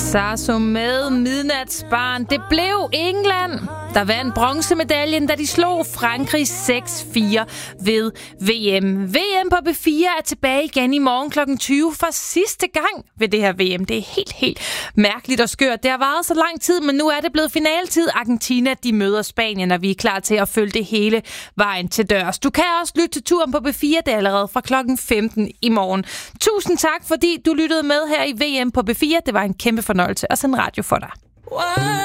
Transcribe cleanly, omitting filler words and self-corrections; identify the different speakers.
Speaker 1: Sarso med Midnatsbarn. Det blev England, der vandt bronzemedaljen, da de slog Frankrig 6-4 ved VM. VM på B4 er tilbage igen i morgen kl. 20 for sidste gang ved det her VM. Det er helt mærkeligt og skørt. Det har varet så lang tid, men nu er det blevet finaletid. Argentina, de møder Spanien, og vi er klar til at følge det hele vejen til dørs. Du kan også lytte til turen på B4, det er allerede fra klokken 15 i morgen. Tusind tak, fordi du lyttede med her i VM på B4. Det var en kæmpe fornøjelse at sende radio for dig.